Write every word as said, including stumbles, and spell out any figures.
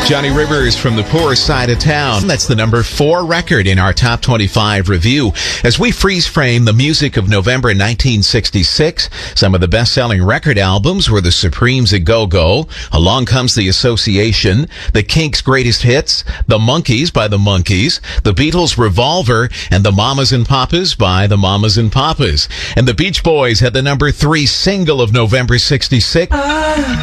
Johnny Rivers from the Poor Side of Town. That's the number four record in our Top twenty-five review. As we freeze frame the music of November nineteen sixty-six, some of the best-selling record albums were the Supremes' A Go-Go, Along Comes the Association, the Kinks' Greatest Hits, The Monkees by the Monkees, the Beatles' Revolver, and the Mamas and Papas by the Mamas and Papas. And the Beach Boys had the number three single of November sixty-six.